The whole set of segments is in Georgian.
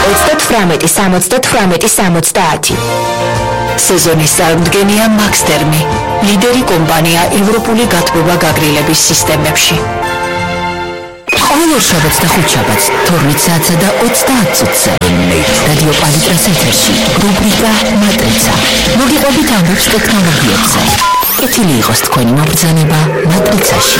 38-78-70. სეზონის წარმდგენია მაქსტერმი, ლიდერი კომპანია ევროპული გათბობა გაგრილების სისტემებში. ყოველ შაბათს და ხუთშაბათს 12 საათსა და 30 წუთზე რადიო პალიტრას ეთერში რუბრიკა მატრიცა. მოგიყვებით ამბებს ტექნოლოგიებზე. კეთილი იყოს თქვენი მობრძანება მატრიცაში.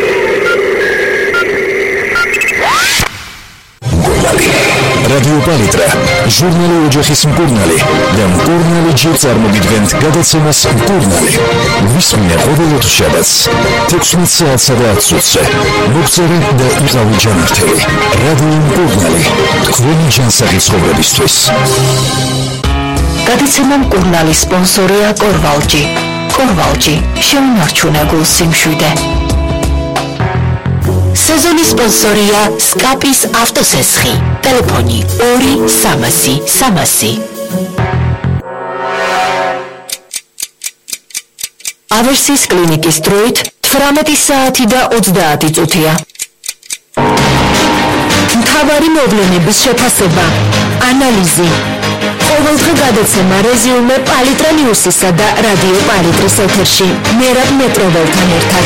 რადიო პალიტრა, ჟურნალი ოჯახის მკურნალი და მკურნალი ჯერ წარმოგიდგენთ გადაცემას მკურნალი. ვისმინე ყოველ შაბათს 16 საათსა და 10 წუთზე. მოგწერე და იყავი ჯანმრთელი. რადიო მკურნალი, თქვენი ჯანსაღი ცხოვრებისთვის. გადაცემა მკურნალის სპონსორია კორვალჯი. კორვალჯი, შეუნარჩუნე გულს სიმშვიდე. სეზონის სპონსორია სკაპის ავტოსესხი. ტელეფონი 2-300-300. ავერსის კლინიკის დროით 18 საათი და 30 წუთია. მთავარი მოვლენების შეფასება, ანალიზი. ყოველდღე გადაცემა რეზიუმე პალიტრა ნიუსისა და რადიო პალიტრის ეთერში. მერაბ მეტროველთან ერთად.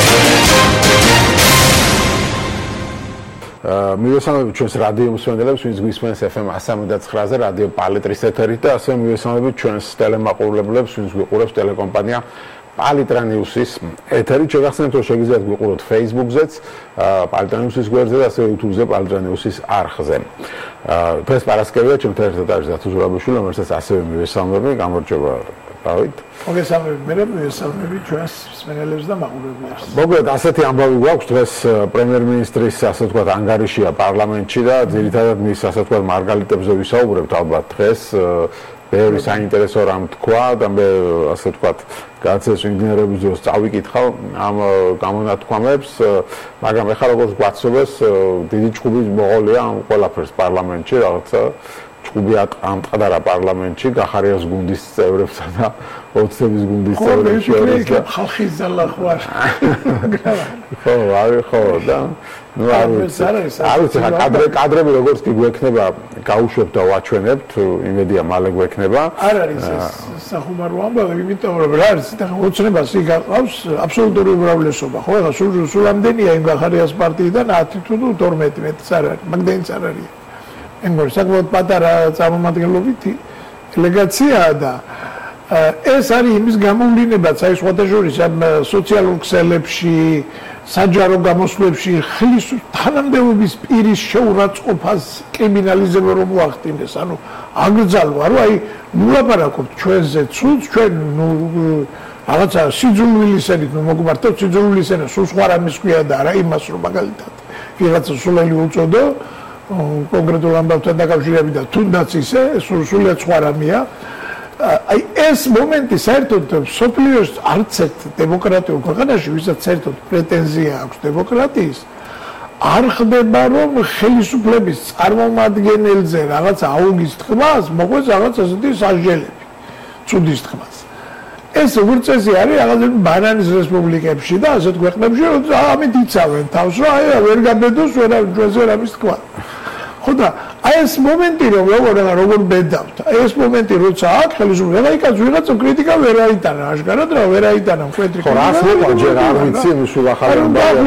მივესალმებით ჩვენს რადიო მსმენელებს, ვინც გვისმენს FM 109-ზე რადიო პალიტრის ეთერით და ასევე მივესალმებით ჩვენს ტელემაყურებლებს, ვინც გვიყურებს ტელეკომპანია პალიტრა ნიუსის ეთერით. შეგახსენებთ, რომ შეგიძლიათ გვიყუროთ Facebook-ზეც, პალიტრა ნიუსის გვერდზე და ასევე YouTube-ზე პალიტრა ნიუსის არხზე. დღეს პარასკევია, ჩემთან ერთად არის დათო ზურაბიშვილი, რომელსაც ასევე მივესალმები, გამარჯობა. მოგესალმებით, მე მივესალმებით ჩვენს მსმენელებს და მაყურებლებს. მოკლედ, ასეთი ამბავი გვაქვს დღეს პრემიერ-მინისტრის, ასე ვთქვათ, ანგარიშია პარლამენტში და ძირითადად მის, ასე ვთქვათ, მარგალიტებზე ვისაუბრებთ ალბათ დღეს. ბევრი საინტერესო რამ თქვა და მე, ასე ვთქვათ, გადაცემის მიმდინარეობის დროს წავიკითხავ ამ გამონათქვამებს, მაგრამ ეხლა როგორც გვაცნობეს, დიდი ჭუბის მოყოლია ამ ყველაფერს პარლამენტში, რაღაცა ჭუბი ამტყდარა პარლამენტში გახარიას გუნდის წევრებსა და ოცნების გუნდის წევრებს შორის და ხალხის ძალა ხوار. ხო და ნუ არ ვიცი კადრები როგორც კი გვექნება გავუშვებთ და ვაჩვენებთ, იმედია მალე გვექნება. არ არის ეს სახუმარო ამბავი, იმიტომ რომ რა არის და ოცნებას იგავს აბსოლუტური უმრავლესობა. ხო, ეხლა სულ ამდენია იმ გახარიას პარტიიდან 10 თუ 12 მეტიც არ არის, მაგდენიც არ არის. engor საკმაოდ პატარა წარმომადგენლობითი დელეგაციაა და ეს არის იმის გამოვლინებაც, აი სხვათა შორის ამ სოციალურ ქსელებში, საჯარო გამოსვლებში ხლის თანამდებობის პირის შეურაცხყოფას კრიმინალიზება რომ მოახდინეს, ანუ აკრძალვა, რომ აი ვლაპარაკობთ ჩვენზე ცუდს, ჩვენ რაღაცა სიძულვილისებით მოგვმართოთ, სიძულვილისენა სულ სხვა რამის ქვია და არა იმას რომ მაგალითად ვიღაცა სულელი უწოდო კონკრეტულ ამბავთან დაკავშირებით და თუნდაც ისე სრულიად სხვა რამეა. აი ეს მომენტი საერთოდ სოფლიოს არც ერთ დემოკრატიულ ქვეყანაში, ვისაც საერთოდ პრეტენზია აქვს დემოკრატიის, არ ხდება რომ ხელისუფლების წარმომადგენელზე რაღაც აუგის თქმას მოყვეს რაღაც ასეთი სასჯელები, ცუდის თქმას. ეს როგორც წესი არის რაღაც ბანანის რესპუბლიკებში და ასეთ ქვეყნებში, როცა ამით იცავენ თავს, რომ აი ვერ გაბედოს ჩვენზე რამის თქვა. ხო და აი ეს მომენტი რომ როგორ ბედავთ, აი ეს მომენტი როცა აქ ხელისუფლება იქაც ვიღაცა კრიტიკა ვერ აიტანა, აშკარად რა ვერ აიტანა მკვეთრი კრიტიკა. ხო, რას ვიყო ჯერ არ ვიცი სულ ახალი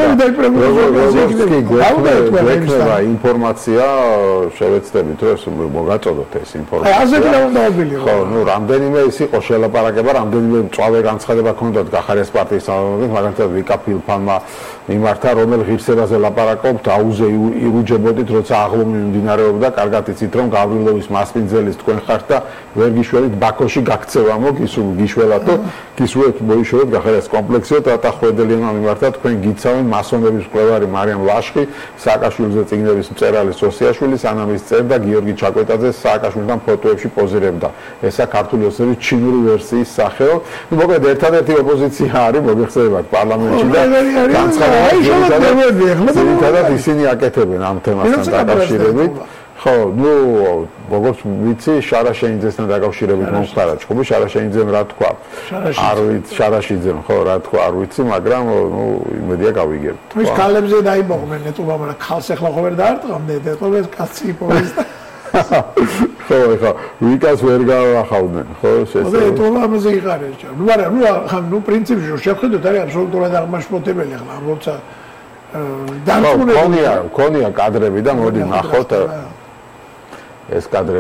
ამბავია. ინფორმაცია შევეცდებით რომ ეს მოგაწოდოთ ეს ინფორმაცია. აი ასეთი რა უნდა ყოფილიყო. ხო, ნუ რამდენიმე ის იყო შელაპარაკება, რამდენიმე მწვავე განცხადება ჰქონდათ გახარიას პარტიის წარმომადგენლებს, მაგალითად ვიკა ფილფანმა მიმართა, რომელ ღირსებაზე ლაპარაკობთ, აუზე ირუჯებოდით, როცა აღლომი მიმდინარეობდა, კარგად იცით რომ გავრილოვის მასპინძელის თქვენ ხართ და ვერ გიშველით ბაქოში გაქცევა მოგისულ გიშველათო, გისურვებთ მოიშვეროთ გახარიას კომპლექსიო და ხვედელიანმა მიმართა თქვენ გიცავენ მასონების მკვლევარი მარიამ ლაშხი, სააკაშვილიძე წიგნების მწერალი სოსიაშვილი, სანამის წერ და გიორგი ჩაკვეტაძე სააკაშვილთან ფოტოებში პოზირებდა. ესა ქართული ოცნების ჩინური ვერსიის სახეო. ნუ მოკლედ ერთადერთი ოპოზიცია არის მოგეხსენებათ პარლამენტში და ძირითადად ისინი აკეთებენ ამ თემასთან დაკავშირებით. ხო, ნუ როგორც ვიცი, შარა შეინძესთან დაკავშირებით მომხდარა ჭუბი, შარა შეინძემ რა თქვა? არ ვიცი, შარაშიძემ, ხო, რა თქვა, არ ვიცი, მაგრამ ნუ იმედია გავიგებთ. ის ქალებზე დაიმოღმენ ეტყობა, მაგრამ ქალს ახლა ხო ვერ დაარტყამდეთ, ეტყობა ეს კაცი იპოვეს და ხო, ეხა ვიკას ვერ გავახავდნენ, ხო, შესაძლოა. და ეტოლა ამაზე იყარეჩა. ნუ მაგრამ ნუ პრინციპში შევხედოთ, არის აბსოლუტურად აღმაშფოთებელი ახლა, როცა მქონია კადრები და მოდი ნახოთ ეს კადრები